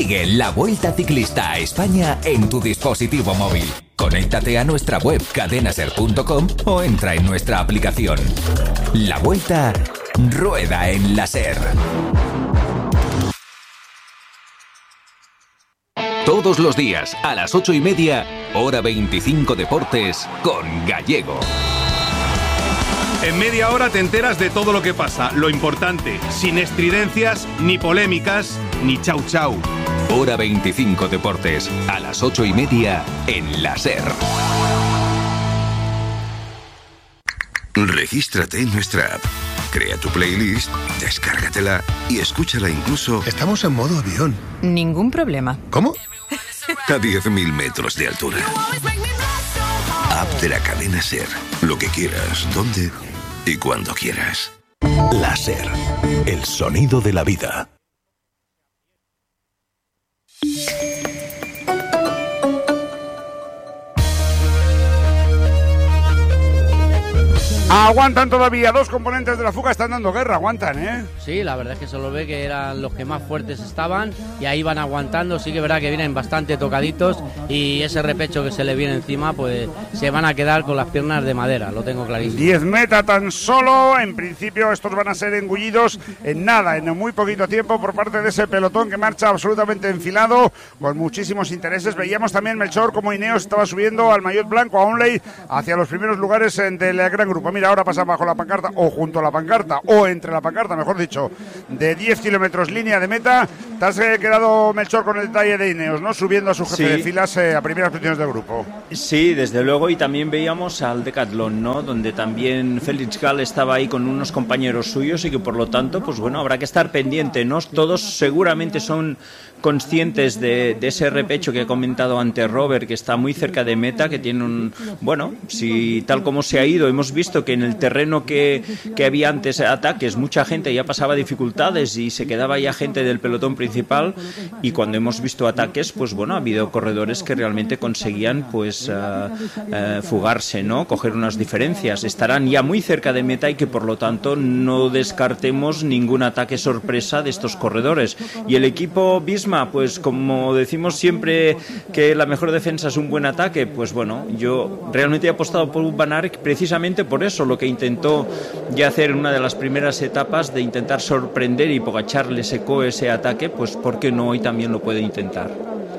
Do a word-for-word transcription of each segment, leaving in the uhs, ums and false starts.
Sigue la Vuelta Ciclista a España en tu dispositivo móvil. Conéctate a nuestra web cadenaser punto com o entra en nuestra aplicación. La Vuelta rueda en la SER. Todos los días a las ocho y media, hora veinticinco Deportes con Gallego. En media hora te enteras de todo lo que pasa, lo importante, sin estridencias, ni polémicas, ni chau chau. Hora veinticinco Deportes, a las ocho y media en la SER. Regístrate en nuestra app, crea tu playlist, descárgatela y escúchala incluso... Estamos en modo avión. Ningún problema. ¿Cómo? A diez mil metros de altura. App de la cadena SER. Lo que quieras, donde y cuando quieras. La SER, el sonido de la vida. Aguantan todavía, dos componentes de la fuga están dando guerra, aguantan, ¿eh? Sí, la verdad es que se lo ve que eran los que más fuertes estaban y ahí van aguantando. Sí que es verdad que vienen bastante tocaditos y ese repecho que se le viene encima, pues se van a quedar con las piernas de madera, lo tengo clarísimo. diez meta tan solo, en principio estos van a ser engullidos en nada, en muy poquito tiempo por parte de ese pelotón que marcha absolutamente enfilado, con muchísimos intereses. Veíamos también, Melchor, como Ineos estaba subiendo al maillot blanco, a Onley, hacia los primeros lugares del gran grupo. Mira, ahora pasan bajo la pancarta, o junto a la pancarta, o entre la pancarta, mejor dicho, de diez kilómetros línea de meta. Te has eh, quedado, Melchor, con el detalle de Ineos, ¿no? Subiendo a su jefe sí. de filas eh, a primeras posiciones del grupo. Sí, desde luego, y también veíamos al Decathlon, ¿no? Donde también Félix Gall estaba ahí con unos compañeros suyos y que por lo tanto, pues bueno, habrá que estar pendiente, ¿no? Todos seguramente son conscientes de, de ese repecho que ha comentado antes Robert, que está muy cerca de meta, que tiene un... Bueno, si tal como se ha ido, hemos visto que en el terreno que, que había antes ataques, mucha gente ya pasaba dificultades y se quedaba ya gente del pelotón principal, y cuando hemos visto ataques, pues bueno, ha habido corredores que realmente conseguían pues uh, uh, fugarse, ¿no? Coger unas diferencias. Estarán ya muy cerca de meta y que por lo tanto no descartemos ningún ataque sorpresa de estos corredores. Y el equipo Visma, pues como decimos siempre que la mejor defensa es un buen ataque, pues bueno, yo realmente he apostado por un Van Aert precisamente por eso, lo que intentó ya hacer en una de las primeras etapas, de intentar sorprender, y Pogačar le secó ese ataque, pues ¿por qué no hoy también lo puede intentar?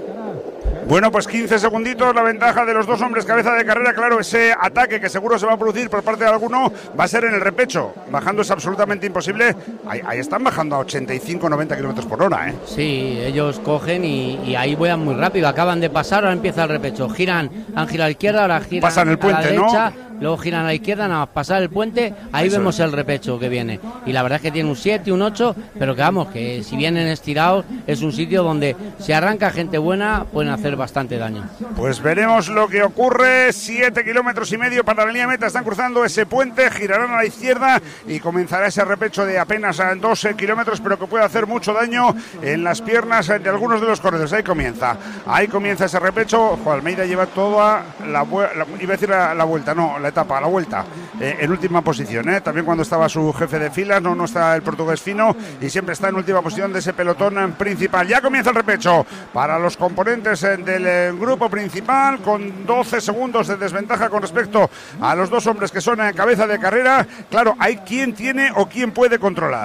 Bueno, pues quince segunditos la ventaja de los dos hombres cabeza de carrera. Claro, ese ataque que seguro se va a producir por parte de alguno va a ser en el repecho. Bajando es absolutamente imposible. Ahí, ahí están bajando a ochenta y cinco noventa kilómetros por hora, ¿eh? Sí, ellos cogen y, y ahí vuelan muy rápido. Acaban de pasar, ahora empieza el repecho. Giran, han girado a la izquierda, ahora giran Pasan el puente, a la derecha, ¿no? Luego giran a la izquierda, nada más pasar el puente, ahí Eso vemos es. el repecho que viene. Y la verdad es que tiene un siete, un ocho, pero que vamos, que si vienen estirados, es un sitio donde si arranca gente buena, pueden hacer bastante daño. Pues veremos lo que ocurre. Siete kilómetros y medio para la línea meta, están cruzando ese puente, girarán a la izquierda y comenzará ese repecho de apenas doce kilómetros, pero que puede hacer mucho daño en las piernas de algunos de los corredores. Ahí comienza, ahí comienza ese repecho. Ojo, Almeida lleva toda la, la iba a decir la, la vuelta, no, la etapa, la vuelta, eh, en última posición, ¿eh? También cuando estaba su jefe de filas, no, no está el portugués Fino, y siempre está en última posición de ese pelotón principal. Ya comienza el repecho para los componentes eh, del eh, grupo principal, con doce segundos de desventaja con respecto a los dos hombres que son en cabeza de carrera. Claro, hay quien tiene o quien puede controlar.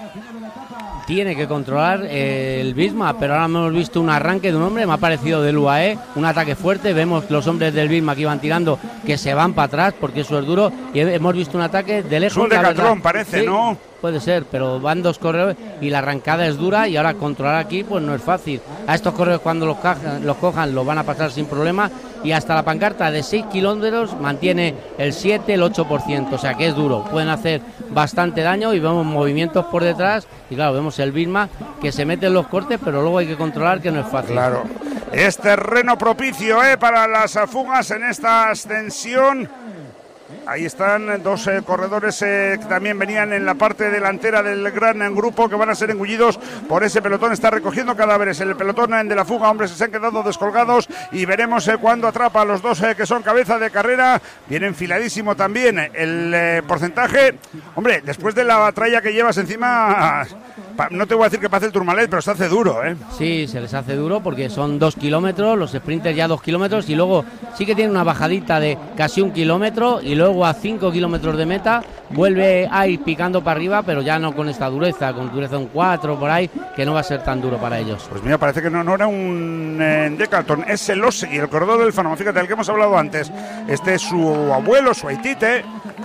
Tiene que controlar eh, el Visma, pero ahora hemos visto un arranque de un hombre, me ha parecido del U A E, un ataque fuerte. Vemos los hombres del Visma que iban tirando, que se van para atrás porque eso es duro, y hemos visto un ataque de lejos. Es un Decathlon, parece, sí, ¿no? Puede ser, pero van dos corredores y la arrancada es dura, y ahora controlar aquí pues no es fácil. A estos corredores cuando los, cajan, los cojan los van a pasar sin problema, y hasta la pancarta de seis kilómetros mantiene el siete, el ocho por ciento, o sea que es duro, pueden hacer bastante daño, y vemos movimientos por detrás, y claro, vemos el Visma que se mete en los cortes, pero luego hay que controlar, que no es fácil. Claro, es terreno propicio eh, para las fugas en esta ascensión. Ahí están dos eh, corredores eh, que también venían en la parte delantera del gran eh, grupo, que van a ser engullidos por ese pelotón. Está recogiendo cadáveres el pelotón eh, de la fuga, hombres que se han quedado descolgados, y veremos eh, cuándo atrapa a los dos eh, que son cabeza de carrera. Viene enfiladísimo también el eh, porcentaje. Hombre, después de la tralla que llevas encima, no te voy a decir que pase el Tourmalet, pero se hace duro, ¿eh? Sí, se les hace duro porque son dos kilómetros, los sprinters ya dos kilómetros y luego sí que tiene una bajadita de casi un kilómetro y luego a cinco kilómetros de meta vuelve a ir picando para arriba, pero ya no con esta dureza, con dureza un cuatro por ahí, que no va a ser tan duro para ellos. Pues mira, parece que no, no era un eh, Decathlon, es el Osegui, el corredor del Fano, fíjate, el que hemos hablado antes. Este es su abuelo, su aitite,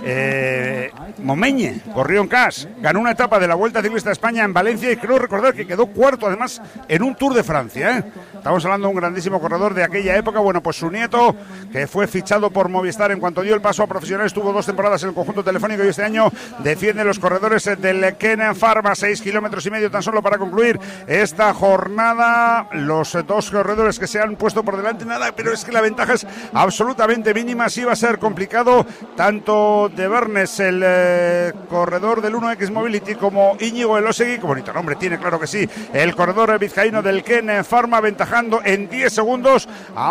eh, Momeñe, corrió en C A S, ganó una etapa de la Vuelta Ciclista de España en Valencia y creo recordar que quedó cuarto además en un Tour de Francia, ¿eh? Estamos hablando de un grandísimo corredor de aquella época. Bueno, pues su nieto, que fue fichado por Movistar en cuanto dio el paso a profesional, estuvo dos temporadas en el conjunto telefónico y este año defiende los corredores del Ken Pharma, seis kilómetros y medio tan solo para concluir esta jornada. Los dos corredores que se han puesto por delante, nada, pero es que la ventaja es absolutamente mínima. Sí va a ser complicado, tanto de Bernes, el eh, corredor del uno equis Mobility, como Íñigo Elosegui, que bonito nombre tiene, claro que sí, el corredor vizcaíno del Ken Pharma, ventajando en diez segundos a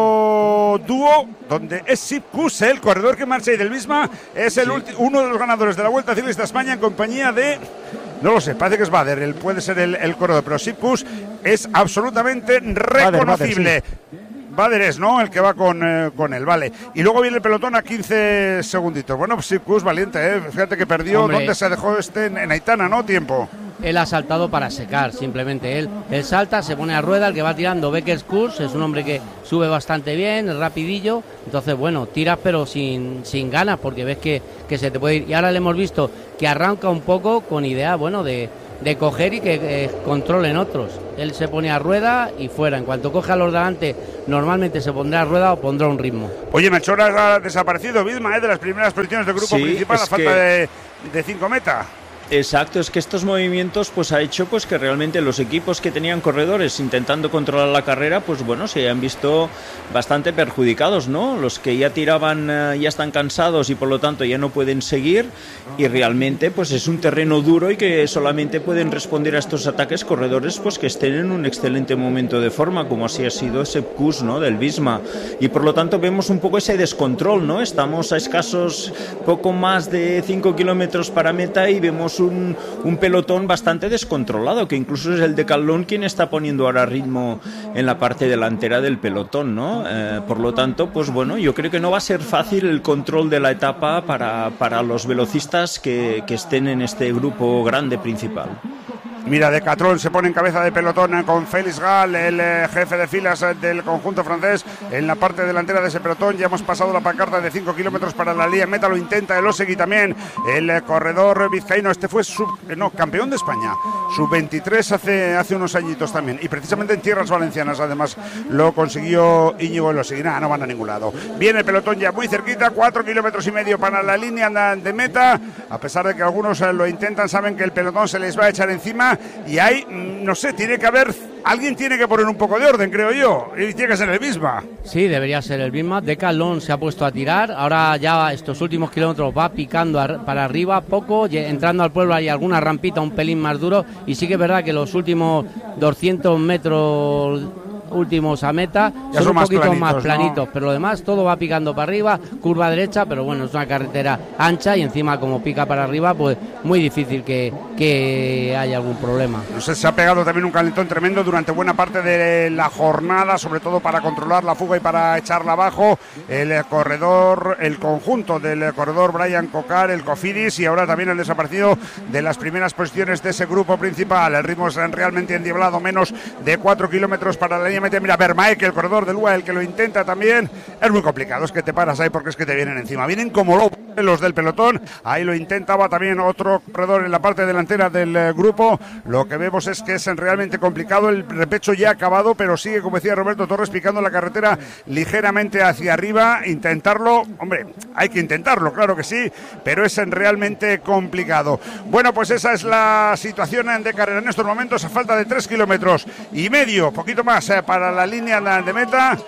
otro dúo donde es Sipkus, el corredor que marcha y del Visma es el sí. uno de los ganadores de la Vuelta Ciclista a España en compañía de, no lo sé, parece que es Bader, él puede ser el, el corredor, pero Sipkus es absolutamente reconocible. Bader es, ¿no? El que va con, eh, con él, vale. Y luego viene el pelotón a quince segunditos. Bueno, Sipkus, valiente, ¿eh? Fíjate que perdió. Hombre. ¿Dónde se dejó este? En, en Aitana, ¿no? Tiempo. Él ha saltado para secar, simplemente él. Él salta, se pone a rueda, el que va tirando Beckers Kurs, es un hombre que sube bastante bien, es rapidillo. Entonces, bueno, tiras pero sin, sin ganas, porque ves que, que se te puede ir. Y ahora le hemos visto que arranca un poco con idea, bueno, de... de coger y que eh, controlen otros. Él se pone a rueda y fuera. En cuanto coge a los delante, normalmente se pondrá a rueda o pondrá un ritmo. Oye, Melchor ha desaparecido, Visma, ¿eh? De las primeras posiciones del grupo sí, principal, a falta que... de, de cinco meta. Exacto, es que estos movimientos pues ha hecho pues que realmente los equipos que tenían corredores intentando controlar la carrera, pues bueno, se han visto bastante perjudicados, ¿no? Los que ya tiraban uh, ya están cansados y por lo tanto ya no pueden seguir, y realmente pues es un terreno duro y que solamente pueden responder a estos ataques corredores pues que estén en un excelente momento de forma, como así ha sido Sepp Kuss, ¿no? Del Visma, y por lo tanto vemos un poco ese descontrol, ¿no? Estamos a escasos poco más de cinco kilómetros para meta y vemos Un, un pelotón bastante descontrolado, que incluso es el Decathlon quien está poniendo ahora ritmo en la parte delantera del pelotón, ¿no? Eh, por lo tanto, pues bueno, yo creo que no va a ser fácil el control de la etapa para, para los velocistas que, que estén en este grupo grande principal. Mira, Decathlon se pone en cabeza de pelotón con Félix Gall, el eh, jefe de filas eh, del conjunto francés, en la parte delantera de ese pelotón. Ya hemos pasado la pancarta de cinco kilómetros para la línea meta, lo intenta el Osegui también, el eh, corredor vizcaíno. Este fue sub, eh, no, campeón de España, sub veintitrés hace, hace unos añitos también, y precisamente en tierras valencianas además lo consiguió Íñigo Elosegui. Nada, no van a ningún lado. Viene el pelotón ya muy cerquita, cuatro kilómetros y medio para la línea de meta. A pesar de que algunos eh, lo intentan, saben que el pelotón se les va a echar encima. Y ahí, no sé, tiene que haber, alguien tiene que poner un poco de orden, creo yo, y tiene que ser el Visma. Sí, debería ser el Visma. Decathlon se ha puesto a tirar, ahora ya estos últimos kilómetros va picando a, para arriba poco, entrando al pueblo hay alguna rampita un pelín más duro, y sí que es verdad que los últimos doscientos metros últimos a meta ya son, son un más poquito planitos, más planitos, ¿no? Pero lo demás todo va picando para arriba, curva derecha, pero bueno, es una carretera ancha y encima como pica para arriba, pues muy difícil que, que haya algún problema. No sé, se ha pegado también un calentón tremendo durante buena parte de la jornada, sobre todo para controlar la fuga y para echarla abajo. El corredor, el conjunto del corredor Brian Cocar, el Cofidis, y ahora también el desaparecido de las primeras posiciones de ese grupo principal. El ritmo es realmente endiablado, menos de cuatro kilómetros para la línea. Mira, Vermaek, el corredor del U A E, el que lo intenta también. Es muy complicado, es que te paras ahí porque es que te vienen encima. Vienen como lobos los del pelotón. Ahí lo intentaba también otro corredor en la parte delantera del eh, grupo. Lo que vemos es que es realmente complicado. El repecho ya ha acabado, pero sigue, como decía Roberto Torres, picando la carretera ligeramente hacia arriba. Intentarlo, hombre, hay que intentarlo, claro que sí, pero es realmente complicado. Bueno, pues esa es la situación de carrera en estos momentos, a falta de tres kilómetros y medio, poquito más eh, para la línea de meta.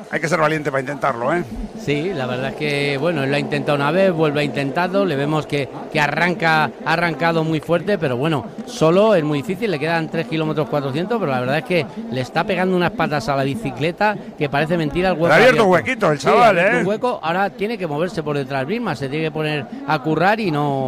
hay que ser valiente para intentarlo, ¿eh? Sí, la verdad es que, bueno, él lo ha intentado una vez, vuelve a intentarlo, le vemos que, que arranca, ha arrancado muy fuerte, pero bueno, solo es muy difícil, le quedan tres kilómetros cuatrocientos, pero la verdad es que le está pegando unas patas a la bicicleta que parece mentira el hueco. Le ha abierto un huequito el chaval, sí, ¿eh? Un hueco, ahora tiene que moverse por detrás misma, se tiene que poner a currar y no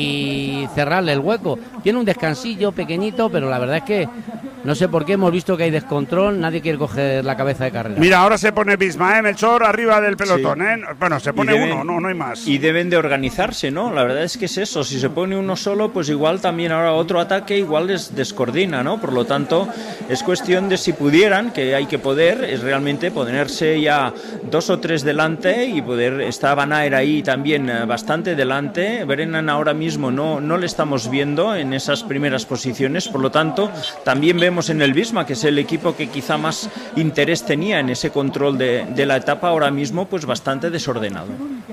y cerrarle el hueco. Tiene un descansillo pequeñito, pero la verdad es que no sé por qué hemos visto que hay descontrol, nadie quiere coger la cabeza de carrera. Mira, ahora se pone Visma, ¿eh? Melchor, arriba del pelotón, sí. ¿eh? Bueno, se pone deben, uno, no, no hay más. Y deben de organizarse, ¿no? La verdad es que es eso, si se pone uno solo, pues igual también ahora otro ataque igual les descoordina, ¿no? Por lo tanto, es cuestión de si pudieran, que hay que poder, es realmente ponerse ya dos o tres delante y poder, está Van Aert ahí también bastante delante, Brennan ahora mismo no, no le estamos viendo en esas primeras posiciones, por lo tanto, también vemos en el Visma, que es el equipo que quizá más interés tenía en ese control de, de la etapa, ahora mismo pues bastante desordenado.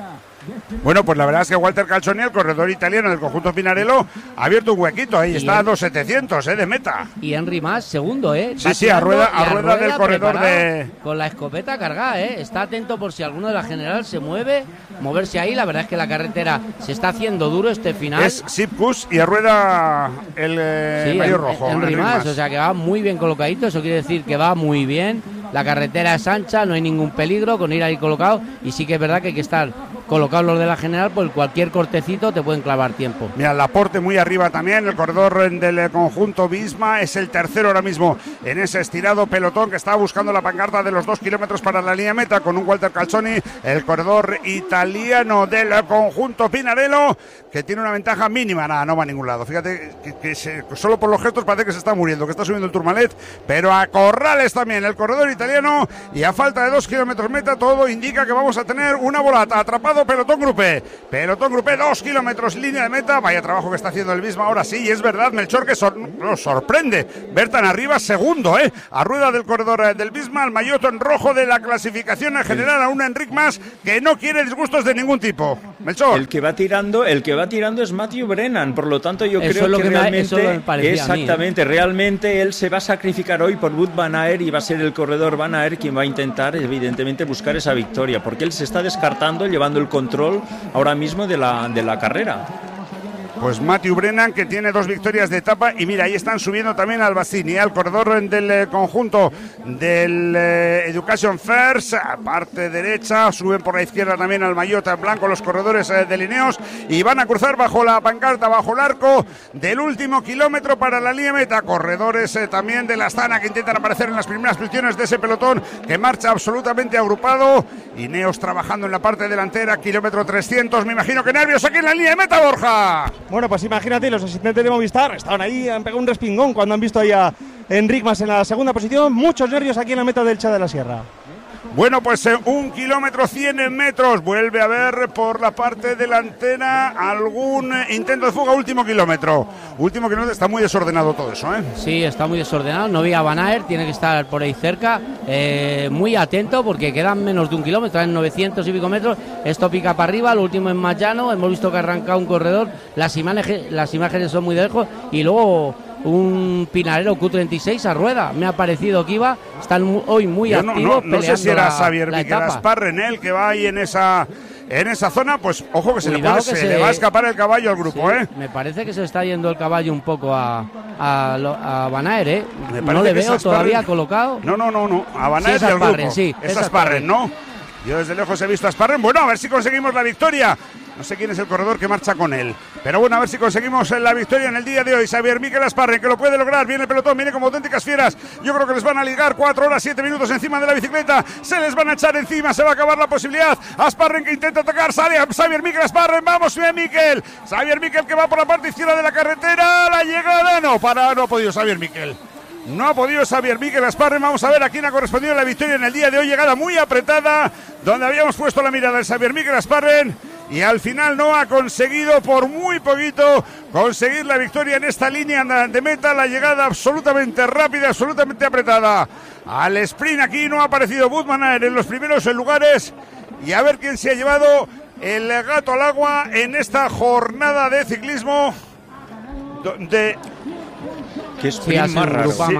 Bueno, pues la verdad es que Walter Calzoni, el corredor italiano del conjunto Pinarello, ha abierto un huequito, ahí y está a dos setecientos, ¿eh? De meta. Y Henry Mas, segundo, ¿eh? Sí, sí, a rueda, a rueda, rueda del corredor de... Con la escopeta cargada, ¿eh? Está atento por si alguno de la general se mueve, moverse ahí, la verdad es que la carretera se está haciendo duro este final. Es Sipkus y a rueda el eh, sí, mayor rojo. Henry Mas, o sea que va muy bien colocadito, eso quiere decir que va muy bien. La carretera es ancha, no hay ningún peligro con ir ahí colocado y sí que es verdad que hay que estar colocados los de la general, pues cualquier cortecito te pueden clavar tiempo. Mira, Laporte muy arriba también, el corredor del conjunto Visma es el tercero ahora mismo en ese estirado pelotón que está buscando la pancarta de los dos kilómetros para la línea meta con un Walter Calzoni, el corredor italiano del conjunto Pinarello, que tiene una ventaja mínima, nada, no va a ningún lado. Fíjate que, que se, solo por los gestos parece que se está muriendo, que está subiendo el Tourmalet, pero a corrales también el corredor italiano y a falta de dos kilómetros meta todo indica que vamos a tener una volata. Atrapado pelotón grupé, pelotón grupé, dos kilómetros línea de meta. Vaya trabajo que está haciendo el Visma ahora sí, y es verdad, Melchor, que sor nos sorprende ver tan arriba, segundo, eh, a rueda del corredor del Visma, el maillot en rojo de la clasificación en general, a un Enric Mas que no quiere disgustos de ningún tipo. Melchor. El que va tirando, el que va tirando es Matthew Brennan, por lo tanto yo eso creo es lo que, que realmente, me, eso me parecía exactamente, a mí, ¿eh? realmente él se va a sacrificar hoy por Wout van Aert y va a ser el corredor Van Aert quien va a intentar evidentemente buscar esa victoria, porque él se está descartando, llevando el control ahora mismo de la, de la carrera. Pues Matthew Brennan, que tiene dos victorias de etapa, y mira, ahí están subiendo también al Bassini, al corredor del eh, conjunto del eh, Education First, parte derecha, suben por la izquierda también al maillot blanco los corredores eh, de Lineos, y van a cruzar bajo la pancarta, bajo el arco del último kilómetro para la línea meta, corredores eh, también de la Astana que intentan aparecer en las primeras posiciones de ese pelotón que marcha absolutamente agrupado. Ineos trabajando en la parte delantera, kilómetro trescientos, me imagino que nervios aquí en la línea de meta, Borja. Bueno, pues imagínate, los asistentes de Movistar estaban ahí, han pegado un respingón cuando han visto ahí a Enric Mas en la segunda posición. Muchos nervios aquí en la meta del Cha de la Sierra. Bueno, pues eh, un kilómetro cien metros, vuelve a haber por la parte delantera algún eh, intento de fuga, último kilómetro. Último kilómetro, está muy desordenado todo eso, ¿eh? Sí, está muy desordenado, no vi a Van Aert, tiene que estar por ahí cerca, eh, muy atento porque quedan menos de un kilómetro, en novecientos y pico metros, esto pica para arriba, lo último es más llano, hemos visto que ha arrancado un corredor, las imágenes, las imágenes son muy de lejos y luego un Pinarello Q treinta y seis a rueda, me ha parecido que iba, están muy, hoy muy Yo activos no, no, peleando no sé si era la, Xavier la Miquel etapa. Asparren que va ahí en esa en esa zona, pues ojo que se, le, puede, que se, se le va a escapar el caballo al grupo, sí, ¿eh? Me parece que se está yendo el caballo un poco a, a, a Van Aert, ¿eh? No le veo es todavía Asparren. colocado. No, no, no, no, a Van Aert sí, y al Asparren, grupo. sí, es es Asparren, ¿no? Yo desde lejos he visto a Asparren. Bueno, a ver si conseguimos la victoria. No sé quién es el corredor que marcha con él. Pero bueno, a ver si conseguimos la victoria en el día de hoy. Xavier Miquel Asparren, que lo puede lograr. Viene el pelotón, viene como auténticas fieras. Yo creo que les van a ligar cuatro horas, siete minutos encima de la bicicleta. Se les van a echar encima, se va a acabar la posibilidad. Asparren que intenta atacar, sale a Xavier Miquel Asparren. Vamos, Xavier Miquel. Xavier Miquel que va por la parte izquierda de la carretera. La llegada, no, para, no ha podido Xavier Miquel. No ha podido Xavier Miquel Asparren. Vamos a ver a quién ha correspondido la victoria en el día de hoy. Llegada muy apretada, donde habíamos puesto la mirada de Xavier Miquel Asparren. Y al final no ha conseguido por muy poquito conseguir la victoria en esta línea de meta. La llegada absolutamente rápida, absolutamente apretada. Al sprint aquí no ha aparecido Wout van Aert en los primeros lugares. Y a ver quién se ha llevado el gato al agua en esta jornada de ciclismo. De... Que sprint sí, más raro. Sí.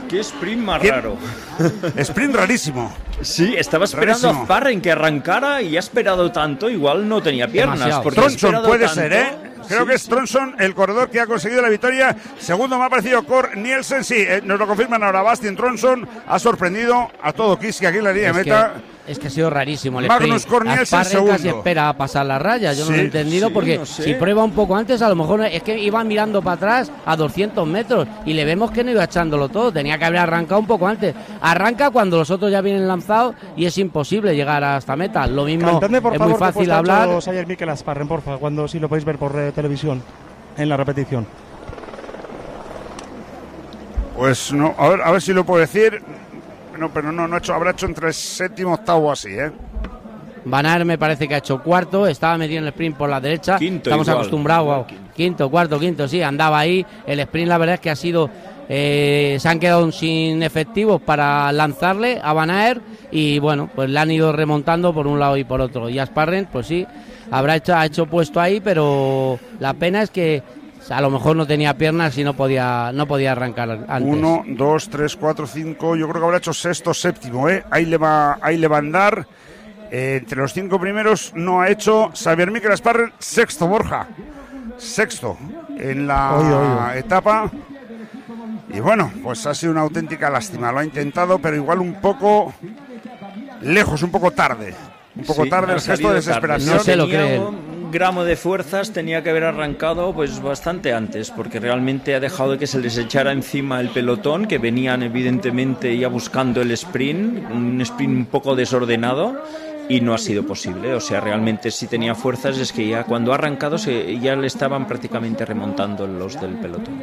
Qué sprint más ¿Qué? raro. Sprint rarísimo. Sí, estaba esperando Rarísimo. a Sparren que arrancara y ha esperado tanto, igual no tenía piernas. Demasiado. Porque ha Tronson esperado puede tanto. ser, ¿eh? Creo Sí, que es Tronson el corredor que ha conseguido la victoria. Segundo me ha parecido Cor Nielsen. Sí, eh, nos lo confirman ahora. Bastian Tronson ha sorprendido a todo Kiski aquí en la línea de Es meta. que, es que ha sido rarísimo el Magnus sprint. Cor Nielsen Asparren casi segundo. espera a pasar la raya. Yo no Sí, lo he entendido sí, porque no sé. si prueba un poco antes, a lo mejor es que iba mirando para atrás a doscientos metros y le vemos que no iba echándolo todo. Tenía que haber arrancado un poco antes. Arranca cuando los otros ya vienen lanzados y es imposible llegar hasta meta. Lo mismo Cantadme, por es favor, muy fácil qué puesto ha hablar. hecho Sayer Mikel Asparren, porfa, cuando si lo podéis ver por eh, televisión en la repetición. Pues no, a ver, a ver si lo puedo decir. No, pero no, no ha hecho, habrá hecho entre séptimo, octavo así, ¿eh? Van Aert me parece que ha hecho cuarto, estaba metido en el sprint por la derecha. Quinto Estamos igual. acostumbrados a quinto, cuarto, quinto, sí, andaba ahí. El sprint la verdad es que ha sido, eh, se han quedado sin efectivos para lanzarle a Van Aert y bueno, pues le han ido remontando por un lado y por otro. Y Asparren, pues sí, habrá hecho, ha hecho puesto ahí, pero la pena es que a lo mejor no tenía piernas y no podía, no podía arrancar antes. Uno, dos, tres, cuatro, cinco. Yo creo que habrá hecho sexto, séptimo, ¿eh? Ahí le va, ahí le va a andar. Eh, entre los cinco primeros no ha hecho Xavier Mikel Asparren, sexto, Borja. Sexto en la Oye, oye. etapa. Y bueno, pues ha sido una auténtica lástima. Lo ha intentado, pero igual un poco lejos, un poco tarde. Un poco Sí, tarde ha el gesto salido de tarde. desesperación. No se lo Tenía creen. un gramo de fuerzas, tenía que haber arrancado pues bastante antes, porque realmente ha dejado que se les echara encima el pelotón, que venían evidentemente ya buscando el sprint, un sprint un poco desordenado. Y no ha sido posible, o sea, realmente si tenía fuerzas es que ya cuando ha arrancado se, ya le estaban prácticamente remontando los del pelotón.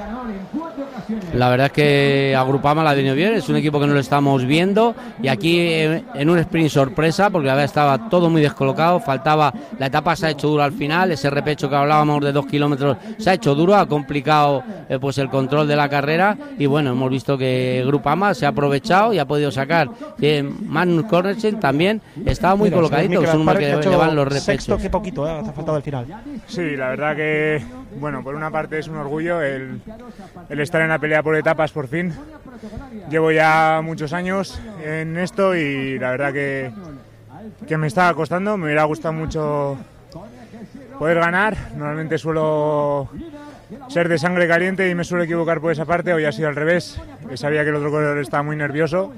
La verdad es que a Groupama la ha venido bien, es un equipo que no lo estamos viendo y aquí eh, en un sprint sorpresa, porque la verdad estaba todo muy descolocado, faltaba, la etapa se ha hecho dura al final, ese repecho que hablábamos de dos kilómetros se ha hecho duro, ha complicado eh, pues el control de la carrera y bueno, hemos visto que Groupama se ha aprovechado y ha podido sacar. Eh, Magnus Cornersen también estaba muy Mira, colocadito, Mikel son unos Asparren que ha hecho llevan los sexto, repechos. qué poquito, ¿eh? Ha faltado el final. Sí, la verdad que, bueno, por una parte es un orgullo el, el estar en la pelea por etapas por fin. Llevo ya muchos años en esto y la verdad que, que me está costando, me hubiera gustado mucho poder ganar. Normalmente suelo ser de sangre caliente y me suelo equivocar por esa parte, hoy ha sido al revés. Sabía que el otro corredor estaba muy nervioso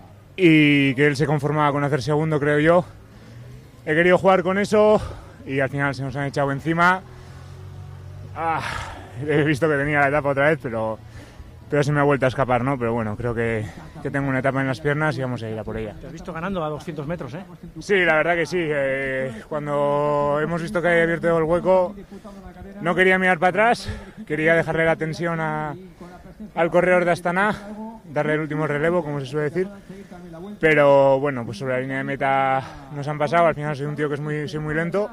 y que él se conformaba con hacer segundo, creo yo. He querido jugar con eso y al final se nos han echado encima. Ah, he visto que tenía la etapa otra vez, pero, pero se me ha vuelto a escapar, ¿no? Pero bueno, creo que, que tengo una etapa en las piernas y vamos a ir a por ella. Te has visto ganando a doscientos metros, ¿eh? Sí, la verdad que sí. Eh, cuando hemos visto que había abierto el hueco, no quería mirar para atrás, quería dejarle la tensión a, al corredor de Astana, darle el último relevo, como se suele decir. Pero bueno, pues sobre la línea de meta nos han pasado. Al final soy un tío que es muy, soy muy lento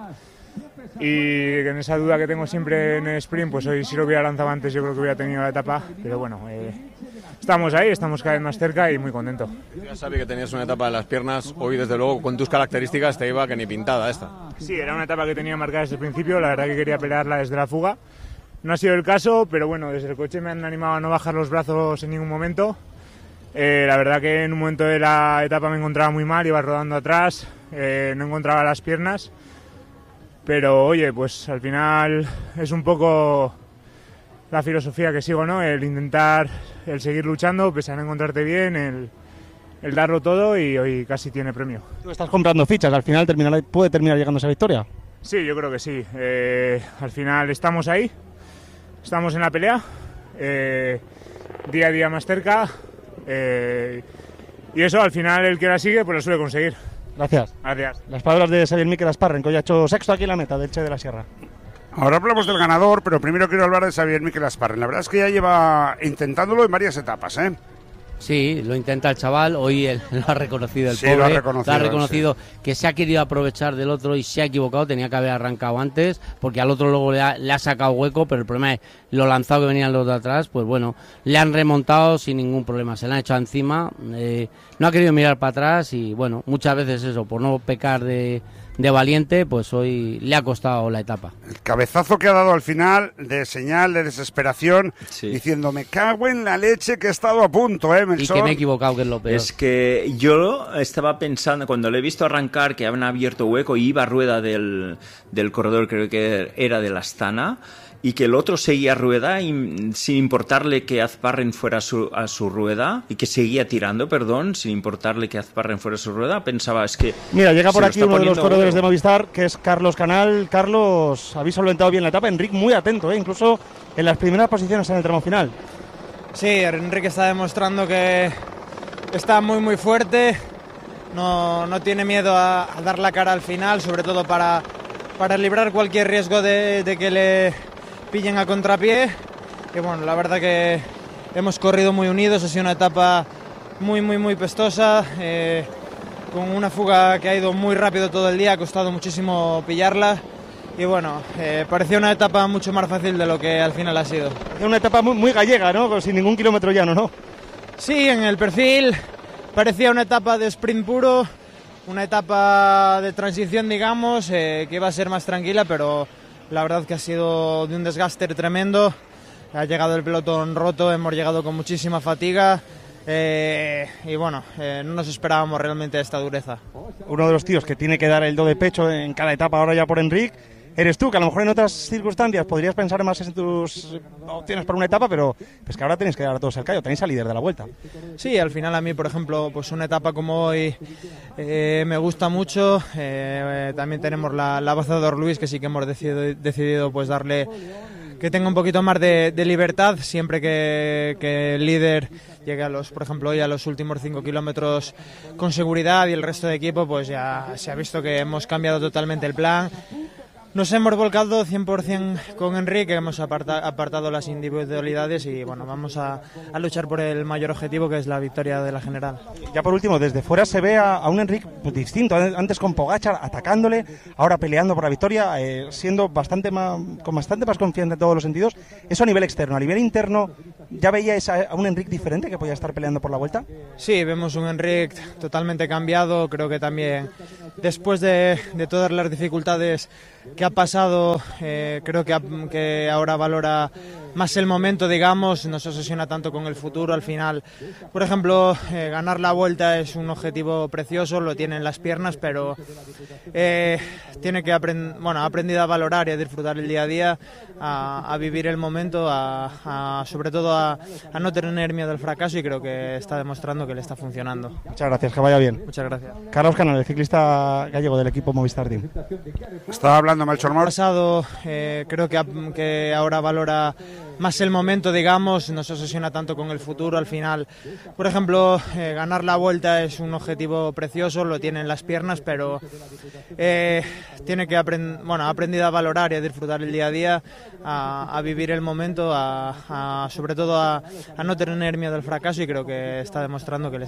y en esa duda que tengo siempre en el sprint, pues hoy si lo hubiera lanzado antes yo creo que hubiera tenido la etapa. Pero bueno, eh, estamos ahí, estamos cada vez más cerca y muy contento. Ya sabía que tenías una etapa en las piernas. Hoy desde luego con tus características te iba que ni pintada esta. Sí, era una etapa que tenía marcada desde el principio. La verdad que quería pelearla desde la fuga. No ha sido el caso, pero bueno, desde el coche me han animado a no bajar los brazos en ningún momento. Eh, la verdad que en un momento de la etapa me encontraba muy mal, iba rodando atrás, eh, no encontraba las piernas, pero oye, pues al final es un poco la filosofía que sigo, ¿no? El intentar, el seguir luchando, pese a no encontrarte bien, el, el darlo todo y hoy casi tiene premio. Tú estás comprando fichas, al final terminará, puede terminar llegando a esa victoria. Sí, yo creo que sí. Eh, al final estamos ahí, estamos en la pelea, eh, día a día más cerca. Eh, y eso al final el que la sigue pues lo suele conseguir. Gracias. Gracias. Las palabras de Xavier Mikel Asparren, que hoy ha hecho sexto aquí en la meta del Che de la Sierra. Ahora hablamos del ganador, pero primero quiero hablar de Xavier Mikel Asparren. La verdad es que ya lleva intentándolo en varias etapas, ¿eh? Sí, lo intenta el chaval, hoy él lo ha reconocido el Sí, pobre, lo ha reconocido, ha reconocido sí. que se ha querido aprovechar del otro y se ha equivocado, tenía que haber arrancado antes, porque al otro luego le ha, le ha sacado hueco, pero el problema es lo lanzado que venían los de atrás, pues bueno, le han remontado sin ningún problema, se le han echado encima, eh, no ha querido mirar para atrás y bueno, muchas veces eso, por no pecar de, de valiente, pues hoy le ha costado la etapa. El cabezazo que ha dado al final, de señal de desesperación, sí. diciendo, me cago en la leche que he estado a punto, ¿eh, Melchor? Y que me he equivocado, que es lo peor. Es que yo estaba pensando, cuando le he visto arrancar, que habían abierto hueco y iba a rueda del, del corredor, creo que era de la Astana, y que el otro seguía rueda y, sin importarle que Azparren fuera a su, a su rueda, y que seguía tirando, perdón, sin importarle que Azparren fuera a su rueda, pensaba, es que... Mira, llega por aquí uno de los corredores de Movistar, que es Carlos Canal. Carlos, habéis solventado bien la etapa. Enric muy atento, ¿eh? Incluso en las primeras posiciones en el tramo final. Sí, Enric está demostrando que está muy muy fuerte, no, no tiene miedo a, a dar la cara al final, sobre todo para, para librar cualquier riesgo de, de que le pillen a contrapié. Y bueno, la verdad que hemos corrido muy unidos, ha sido una etapa muy muy muy pestosa, eh, con una fuga que ha ido muy rápido todo el día, ha costado muchísimo pillarla. Y bueno, eh, parecía una etapa mucho más fácil de lo que al final ha sido. Una etapa muy, muy gallega, ¿no? Sin ningún kilómetro llano, ¿no? Sí, en el perfil parecía una etapa de sprint puro, una etapa de transición, digamos, eh, que iba a ser más tranquila, pero la verdad que ha sido de un desgaste tremendo. Ha llegado el pelotón roto, hemos llegado con muchísima fatiga. Eh, y bueno, eh, no nos esperábamos realmente esta dureza. Uno de los tíos que tiene que dar el do de pecho en cada etapa ahora ya por Enric eres tú, que a lo mejor en otras circunstancias podrías pensar más en tus opciones para una etapa, pero es que ahora tenéis que dar a todos el callo, tenéis al líder de la Vuelta. Sí, al final a mí, por ejemplo, pues una etapa como hoy eh, me gusta mucho. Eh, también tenemos la, la baza de Dor Luis, que sí que hemos decidido, decidido pues darle que tenga un poquito más de, de libertad siempre que, que el líder llegue a los, por ejemplo, hoy a los últimos cinco kilómetros con seguridad, y el resto de equipo pues ya se ha visto que hemos cambiado totalmente el plan. Nos hemos volcado cien por ciento con Enric, hemos aparta, apartado las individualidades y bueno, vamos a, a luchar por el mayor objetivo, que es la victoria de la general. Ya por último, desde fuera se ve a, a un Enric pues, distinto, antes con Pogačar atacándole, ahora peleando por la victoria, eh, siendo bastante más, con bastante más confianza en todos los sentidos. Eso a nivel externo. A nivel interno, ¿ya veíais a, a un Enric diferente que podía estar peleando por la Vuelta? Sí, vemos un Enric totalmente cambiado. Creo que también después de, de todas las dificultades que ha pasado, eh, creo que, ha, que ahora valora más el momento, digamos, no se obsesiona tanto con el futuro. Al final, por ejemplo, eh, ganar la Vuelta es un objetivo precioso, lo tiene en las piernas, pero eh, tiene que aprend- bueno, ha aprendido a valorar y a disfrutar el día a día, a, a vivir el momento, a, a, sobre todo a, a no tener miedo al fracaso, y creo que está demostrando que le está funcionando. Muchas gracias, que vaya bien. Muchas gracias. Carlos Canal, el ciclista gallego del equipo Movistar Team. Estaba hablando Melchor Mor. Pasado, eh, creo que, que ahora valora más el momento, digamos, no se obsesiona tanto con el futuro. Al final, por ejemplo, eh, ganar la Vuelta es un objetivo precioso, lo tiene en las piernas, pero eh, tiene que aprend- bueno, ha aprendido a valorar y a disfrutar el día a día, a, a vivir el momento, a, a, sobre todo a, a no tener miedo al fracaso, y creo que está demostrando que le